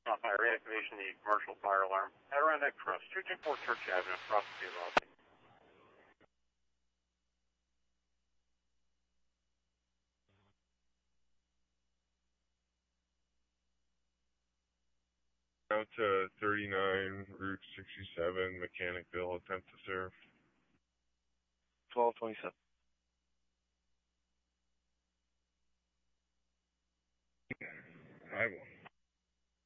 Fire reactivation, the commercial fire alarm. Adirondack Trust, 224 Church Avenue, across the Los. Out to 39, Route 67, Mechanicville, attempt to serve. 1227. I will.